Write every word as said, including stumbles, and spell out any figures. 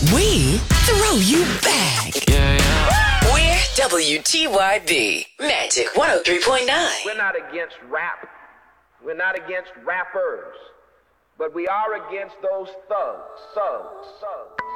We throw you back. Yeah, yeah. We're W T Y B Magic one oh three point nine. We're not against rap. We're not against rappers. But we are against those thugs, thugs, thugs.